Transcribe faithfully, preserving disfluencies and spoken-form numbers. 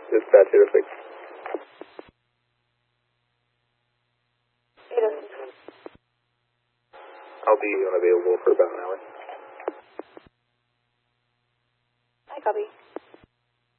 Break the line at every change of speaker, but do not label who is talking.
Dispatch eight oh six.
eight oh six.
I'll be unavailable for about an hour.
I copy.